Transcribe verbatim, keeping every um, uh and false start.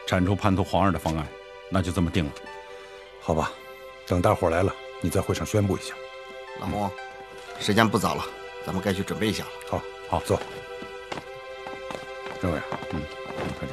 铲除叛徒皇儿的方案，那就这么定了。 好吧，等大伙来了，你在会上宣布一下。 老洪，时间不早了，咱们该去准备一下了。 好，好，走。政委， 嗯。